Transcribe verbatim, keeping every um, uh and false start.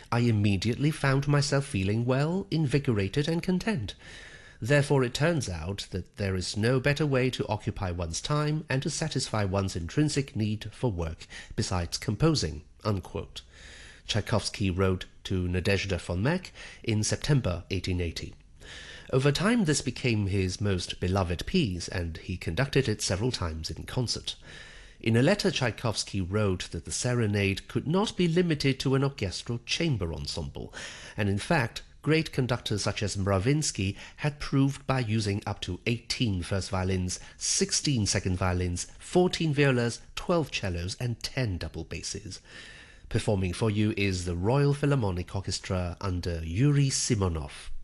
I immediately found myself feeling well, invigorated and content. Therefore it turns out that there is no better way to occupy one's time and to satisfy one's intrinsic need for work besides composing." Unquote. Tchaikovsky wrote to Nadezhda von Meck in September eighteen eighty. Over time this became his most beloved piece, and he conducted it several times in concert. In a letter, Tchaikovsky wrote that the serenade could not be limited to an orchestral chamber ensemble, and in fact, great conductors such as Mravinsky had proved by using up to eighteen first violins, sixteen second violins, fourteen violas, twelve cellos, and ten double basses. Performing for you is the Royal Philharmonic Orchestra under Yuri Simonov.